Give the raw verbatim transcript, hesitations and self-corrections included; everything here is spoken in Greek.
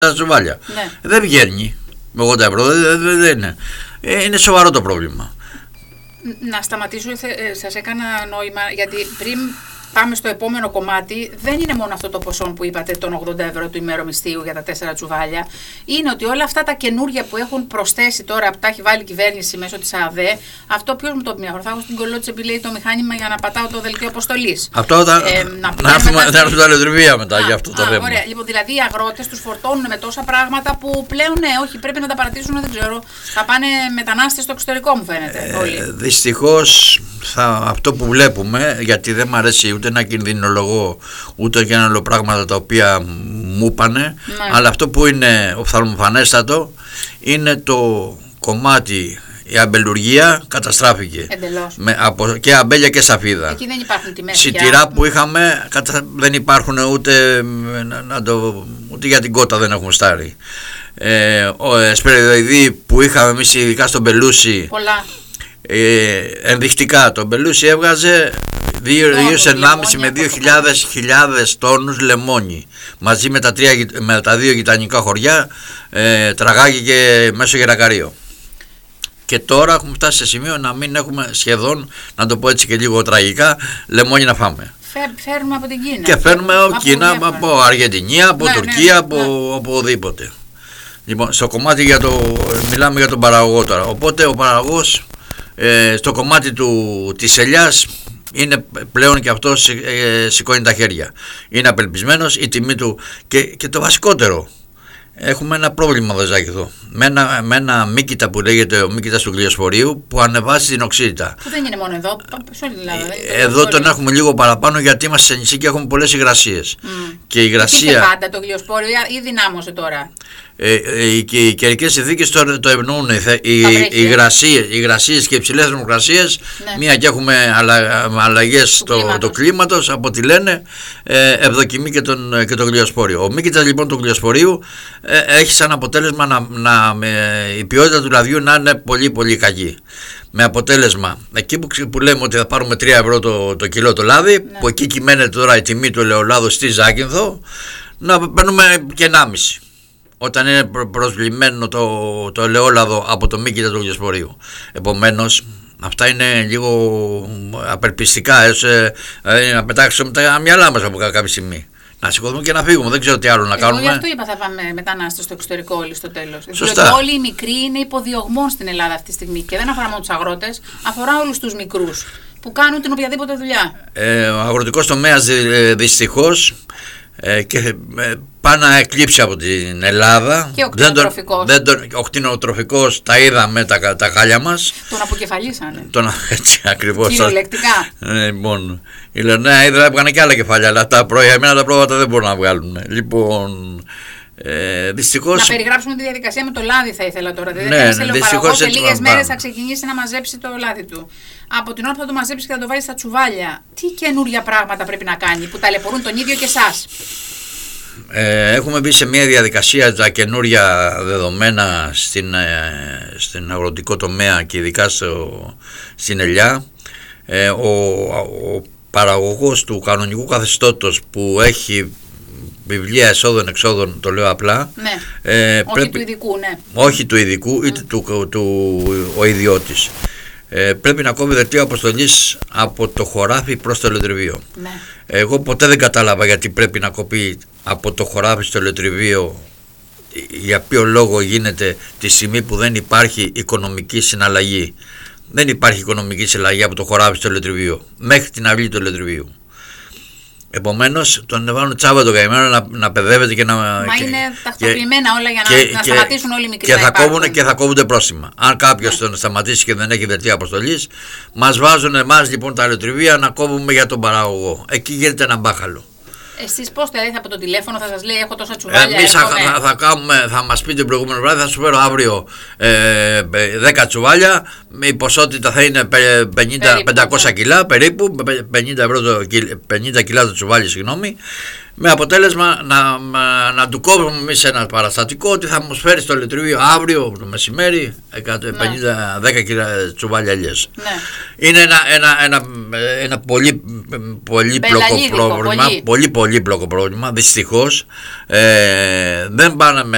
τα τσουβάλια. Ναι. Δεν βγαίνει με ογδόντα ευρώ, δεν, δεν, δεν είναι. Ε, είναι σοβαρό το πρόβλημα. Να σταματήσω, σας έκανα νόημα, γιατί πριν πάμε στο επόμενο κομμάτι, δεν είναι μόνο αυτό το ποσό που είπατε, των ογδόντα ευρώ του ημερομισθίου για τα τέσσερα τσουβάλια. Είναι ότι όλα αυτά τα καινούργια που έχουν προσθέσει τώρα, που τα έχει βάλει η κυβέρνηση μέσω της ΑΔΕ, αυτό ποιος μου το πει, θα έχω στην κολότσεπη, λέει, το μηχάνημα για να πατάω το δελτίο αποστολής. Αυτό θα. Ε, να έρθουμε τα λειτουργία μετά για αυτό το θέμα. Ωραία. Λοιπόν, δηλαδή οι αγρότες τους φορτώνουν με τόσα πράγματα που πλέον, ναι, όχι, πρέπει να τα παρατήσουν, δεν ξέρω. Θα πάνε μετανάστες στο εξωτερικό, μου φαίνεται. Όλοι. Ε, δυστυχώς αυτό που βλέπουμε, γιατί δεν μου αρέσει ούτε να κινδυνολογώ ούτε για άλλα πράγματα τα οποία μου είπανε, ναι. Αλλά αυτό που είναι οφθαλμοφανέστατο είναι το κομμάτι, η αμπελουργία καταστράφηκε. Με, από, και αμπέλια και σαφίδα. Εκεί δεν υπάρχουν τιμές. Σιτηρά που είχαμε κατα, δεν υπάρχουν ούτε, να, να το, ούτε για την κότα δεν έχουν στάρει. Ε, ο εσπεριδοειδή που είχαμε εμείς ειδικά στον Πελούσι, πολλά. Ε, ενδεικτικά το Μπελούσι έβγαζε δύο χιλιάδες ενάμιση με δύο χιλιάδες τόνους λεμόνι μαζί με τα, τρία, με τα δύο γειτονικά χωριά, ε, Τραγάκι και Μέσο Γερακαρίο. Και τώρα έχουμε φτάσει σε σημείο να μην έχουμε σχεδόν, να το πω έτσι και λίγο τραγικά, λεμόνι να φάμε. Φέρνουμε από την Κίνα. Και φέρνουμε από Κίνα, από Αργεντινή, από ναι, Τουρκία, ναι, από ναι. οπουδήποτε. Λοιπόν, στο κομμάτι για το, μιλάμε για τον παραγωγό τώρα. Οπότε ο παραγωγός ε, στο κομμάτι του, της ελιάς είναι πλέον και αυτός ε, σηκώνει τα χέρια. Είναι απελπισμένος, η τιμή του και, και το βασικότερο. Έχουμε ένα πρόβλημα δεζάκι εδώ. Με ένα, με ένα μύκητα που λέγεται ο μύκητας του γλυοσφορείου που ανεβάζει την οξύτητα. Που δεν είναι μόνο εδώ, σε όλη την Ελλάδα. Ε, εδώ τον έχουμε λίγο παραπάνω γιατί είμαστε σε νησί και έχουμε πολλές υγρασίες. Mm. Και η υγρασία. Τι πάντα το γλυοσφόριο ή δυνάμωσε τώρα. Ε, ε, οι, οι καιρικές συνθήκες το, το ευνοούν. Οι, οι, υγρασίες, οι υγρασίες και οι υψηλές θερμοκρασίες, ναι. Μία και έχουμε αλλα, αλλαγές του κλίματος, από ό,τι λένε, ε, ευδοκιμεί και τον, και το γλυοσφόριο. Ο μύκητας λοιπόν του γλυοσφορίου ε, έχει σαν αποτέλεσμα να, να, ε, η ποιότητα του λαδιού να είναι πολύ πολύ κακή. Με αποτέλεσμα, εκεί που, που λέμε ότι θα πάρουμε τρία ευρώ το, το κιλό το λάδι, ναι. Που εκεί κυμαίνεται τώρα η τιμή του ελαιολάδου στη Ζάκυνθο, να παίρνουμε και ενάμιση. Όταν είναι προσβλημένο το, το ελαιόλαδο από το μύκητα του γλυοσφορίου. Επομένως, αυτά είναι λίγο απελπιστικά. Ε, ε, να πετάξουμε τα μυαλά μας από κάποια στιγμή. Να σηκωθούμε και να φύγουμε. Δεν ξέρω τι άλλο να Εγώ κάνουμε. Γι' αυτό είπα θα πάμε μετανάστες στο εξωτερικό όλοι στο τέλος. Σωστά. Διότι όλοι οι μικροί είναι υποδιωγμών στην Ελλάδα αυτή τη στιγμή. Και δεν αφορά μόνο τους αγρότες, αφορά όλους τους μικρούς που κάνουν την οποιαδήποτε δουλειά. Ε, ο αγροτικός τομέας δυστυχώς ε, και ε, πάει να εκλείψει από την Ελλάδα. Και ο κτηνοτροφικός. Δεν τον, ο κτηνοτροφικός τα είδαμε τα, τα χάλια μας. Τον αποκεφαλίσανε. Τον, έτσι ακριβώς. Κυριολεκτικά. Ε, λοιπόν, η Λεωνέα Ύδρα έβγανε και άλλα κεφάλια, αλλά τα προϊόντα τα πρόβατα δεν μπορούν να βγάλουν. Λοιπόν, ε, δυστυχώς. Να περιγράψουμε τη διαδικασία με το λάδι, θα ήθελα τώρα. Δηλαδή, ναι, ναι, δυστυχώς σε λίγες μέρες θα ξεκινήσει να μαζέψει το λάδι του. Από την ώρα που θα το μαζέψει και θα το βάλει στα τσουβάλια, τι καινούργια πράγματα πρέπει να κάνει που ταλαιπωρούν τον ίδιο και εσάς. Ε, έχουμε μπει σε μια διαδικασία τα καινούρια δεδομένα στην, ε, στην αγροτικό τομέα και ειδικά στο, στην ελιά. Ε, ο, ο παραγωγός του κανονικού καθεστώτος που έχει βιβλία εσόδων-εξόδων, το λέω απλά, ναι. ε, όχι πρέπει, του ειδικού, ναι. όχι του ειδικού, είτε mm. του, του, του ο ιδιώτης. Ε, πρέπει να κόβει δελτίο αποστολής από το χωράφι προς το ελαιοτριβείο. Ναι. Εγώ ποτέ δεν κατάλαβα γιατί πρέπει να κοπεί από το χωράφι στο ελαιοτριβείο, για ποιο λόγο γίνεται τη στιγμή που δεν υπάρχει οικονομική συναλλαγή. Δεν υπάρχει οικονομική συναλλαγή από το χωράφι στο ελαιοτριβείο μέχρι την αυλή του ελαιοτριβείου. Επομένως, τον βάλουν τσάβα τον καημένο να, να παιδεύεται και να. Μα και, είναι τακτοποιημένα όλα για και, να, και, να σταματήσουν όλοι οι μικροί. Και θα, κόβουν, και θα κόβονται πρόστιμα. Αν κάποιος ναι. τον σταματήσει και δεν έχει δελτία αποστολής, μας βάζουν εμάς λοιπόν τα ελαιοτριβεία να κόβουμε για τον παραγωγό. Εκεί γίνεται ένα μπάχαλο. Εσείς πώς θα από το τηλέφωνο θα σας λέει έχω τόσα τσουβάλια. Εμείς θα, θα, θα, κάνουμε, θα μας πείτε προηγούμενο βράδυ, θα σου φέρω αύριο ε, δέκα τσουβάλια, η ποσότητα θα είναι πενήντα, πεντακόσια κιλά περίπου, πενήντα, ευρώ το, πενήντα κιλά το τσουβάλι, συγγνώμη, με αποτέλεσμα να, να, να του κόβουμε εμείς ένα παραστατικό ότι θα μου φέρει στο ελαιοτριβείο αύριο το μεσημέρι πενήντα, δέκα κιλά τσουβάλια ελιές. Ναι. Είναι ένα, ένα, ένα, ένα πολύ πολύπλοκο πρόβλημα, πολύ. πολύ πολύπλοκο πρόβλημα, δυστυχώς. Ε, δεν πάνε με